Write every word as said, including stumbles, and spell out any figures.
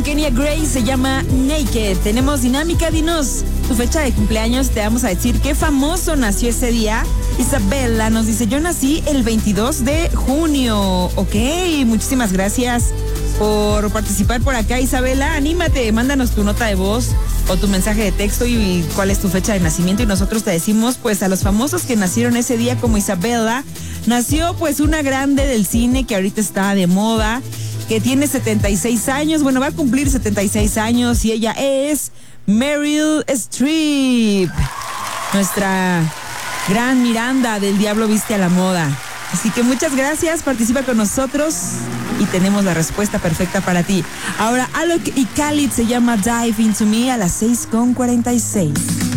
Kenya Grace se llama Naked. Tenemos dinámica, dinos tu fecha de cumpleaños. Te vamos a decir qué famoso nació ese día. Isabela nos dice, yo nací el veintidós de junio. Ok, muchísimas gracias por participar por acá, Isabela. Anímate, mándanos tu nota de voz o tu mensaje de texto y cuál es tu fecha de nacimiento y nosotros te decimos pues a los famosos que nacieron ese día como Isabela. Nació pues una grande del cine que ahorita está de moda, que tiene setenta y seis años, bueno, va a cumplir setenta y seis años y ella es Meryl Streep, nuestra gran Miranda del Diablo Viste a la Moda. Así que muchas gracias, participa con nosotros y tenemos la respuesta perfecta para ti. Ahora, Alok y Khalid se llama Dive Into Me a las seis con cuarenta y seis.